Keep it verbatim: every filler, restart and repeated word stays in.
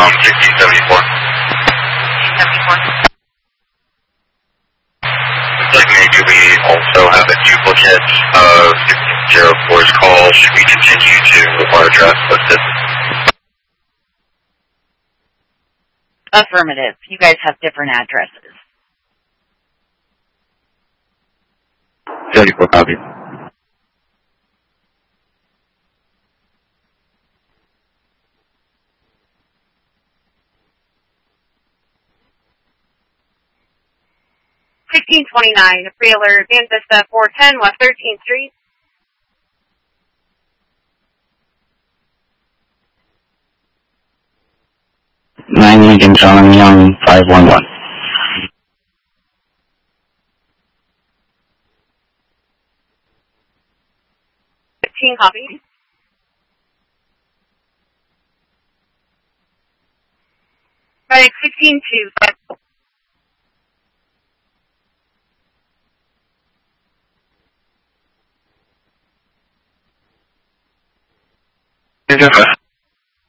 um, sixteen seventy-four. sixteen seventy-four. Looks like maybe we also have a duplicate of sixteen oh four's call. Should we continue to our address listed? Affirmative. You guys have different addresses. seventy-four copy. sixteen twenty-nine, trailer, Van Vista, four ten West thirteenth Street. nine Lincoln John Young, five one one. fifteen copy. Medic sixteen two. Yes,